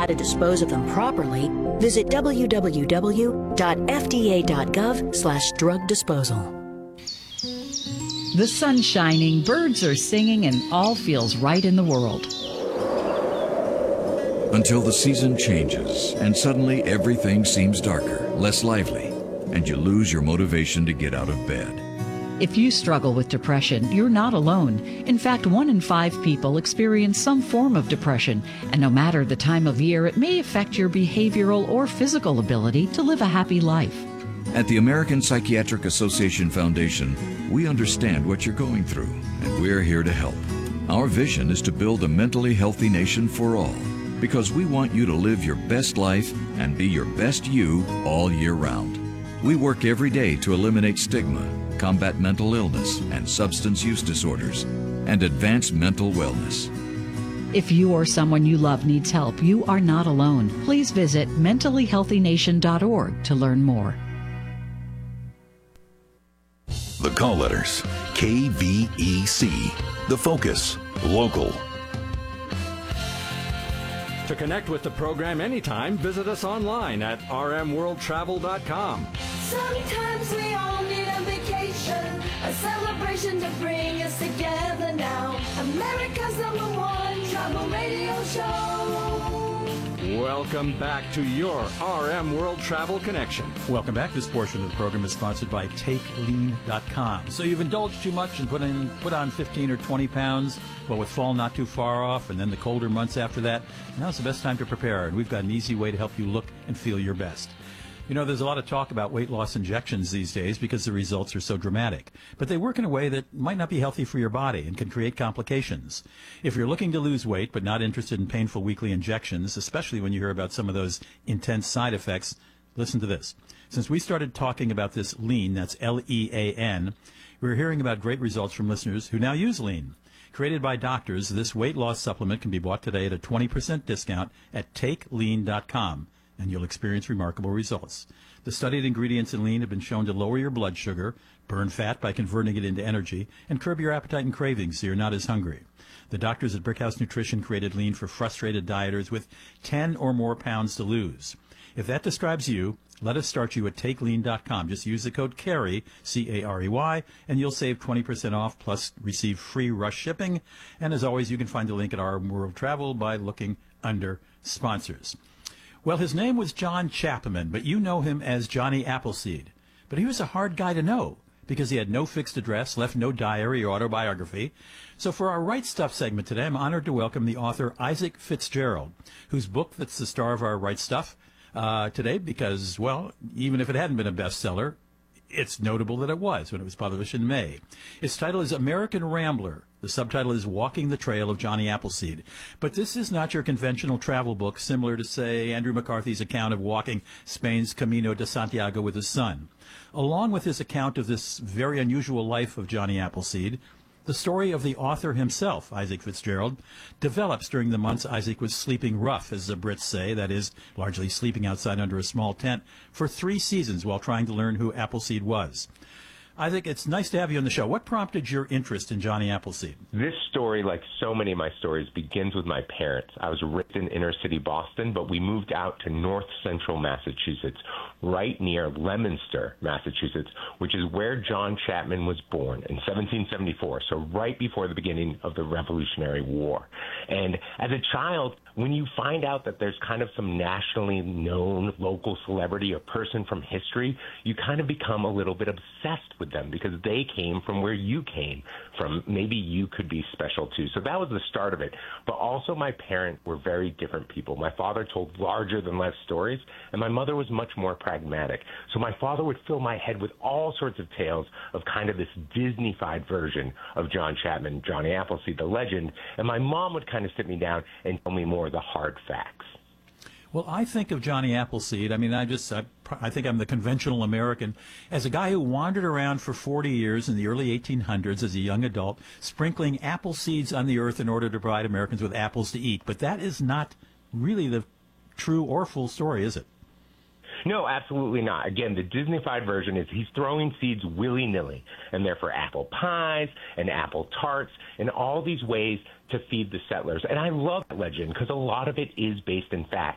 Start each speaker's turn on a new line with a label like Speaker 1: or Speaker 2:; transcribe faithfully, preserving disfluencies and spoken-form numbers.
Speaker 1: to dispose of them properly, visit w w w dot f d a dot gov slash drug disposal.
Speaker 2: The sun's shining, birds are singing, and all feels right in the world.
Speaker 3: Until the season changes, and suddenly everything seems darker, less lively, and you lose your motivation to get out of bed.
Speaker 2: If you struggle with depression, you're not alone. In fact, one in five people experience some form of depression, and no matter the time of year, it may affect your behavioral or physical ability to live a happy life.
Speaker 3: At the American Psychiatric Association Foundation, we understand what you're going through, and we're here to help. Our vision is to build a mentally healthy nation for all, because we want you to live your best life and be your best you all year round. We work every day to eliminate stigma, combat mental illness and substance use disorders, and advance mental wellness.
Speaker 2: If you or someone you love needs help, you are not alone. Please visit mentally healthy nation dot org to learn more.
Speaker 4: The call letters, K V E C. The focus, local.
Speaker 5: To connect with the program anytime, visit us online at r m world travel dot com.
Speaker 6: Sometimes we all need a vacation, a celebration to bring us together now. America's number one travel radio show.
Speaker 5: Welcome back to your R M World Travel Connection.
Speaker 7: Welcome back. This portion of the program is sponsored by take lean dot com. So you've indulged too much and put in put on fifteen or twenty pounds. Well, with fall not too far off and then the colder months after that, now's the best time to prepare. And we've got an easy way to help you look and feel your best. You know, there's a lot of talk about weight loss injections these days because the results are so dramatic. But they work in a way that might not be healthy for your body and can create complications. If you're looking to lose weight but not interested in painful weekly injections, especially when you hear about some of those intense side effects, listen to this. Since we started talking about this lean, that's L E A N, we're hearing about great results from listeners who now use lean. Created by doctors, this weight loss supplement can be bought today at a twenty percent discount at take lean dot com. And you'll experience remarkable results. The studied ingredients in lean have been shown to lower your blood sugar, burn fat by converting it into energy, and curb your appetite and cravings so you're not as hungry. The doctors at Brickhouse Nutrition created lean for frustrated dieters with ten or more pounds to lose. If that describes you, let us start you at take lean dot com. Just use the code CAREY, C A R E Y, and you'll save twenty percent off, plus receive free rush shipping. And as always, you can find the link at Our World Travel by looking under sponsors. Well, his name was John Chapman, but you know him as Johnny Appleseed. But he was a hard guy to know because he had no fixed address, left no diary or autobiography. So for our Right Stuff segment today, I'm honored to welcome the author Isaac Fitzgerald, whose book that's the star of our Right Stuff uh, today because, well, even if it hadn't been a bestseller, it's notable that it was when it was published in May. Its title is American Rambler. The subtitle is Walking the Trail of Johnny Appleseed. But this is not your conventional travel book similar to, say, Andrew McCarthy's account of walking Spain's Camino de Santiago with his son. Along with his account of this very unusual life of Johnny Appleseed, the story of the author himself, Isaac Fitzgerald, develops during the months Isaac was sleeping rough, as the Brits say, that is, largely sleeping outside under a small tent, for three seasons while trying to learn who Appleseed was. Isaac, it's nice to have you on the show. What prompted your interest in Johnny Appleseed?
Speaker 8: This story, like so many of my stories, begins with my parents. I was raised in inner city Boston, but we moved out to north central Massachusetts, right near Leominster, Massachusetts, which is where John Chapman was born in seventeen seventy-four, so right before the beginning of the Revolutionary War. And as a child, when you find out that there's kind of some nationally known local celebrity or person from history, you kind of become a little bit obsessed with them because they came from where you came from. Maybe you could be special too. So that was the start of it. But also my parents were very different people. My father told larger than life stories, and my mother was much more pragmatic. So my father would fill my head with all sorts of tales of kind of this Disney-fied version of John Chapman, Johnny Appleseed, the legend, and my mom would kind of sit me down and tell me more of the hard facts.
Speaker 7: Well, I think of Johnny Appleseed, I mean, I just, I, I think I'm the conventional American, as a guy who wandered around for forty years in the early eighteen hundreds as a young adult, sprinkling apple seeds on the earth in order to provide Americans with apples to eat. But that is not really the true or full story, is it?
Speaker 8: No, absolutely not. Again, the Disney-fied version is he's throwing seeds willy-nilly, and they're for apple pies and apple tarts and all these ways to feed the settlers. And I love that legend because a lot of it is based in fact.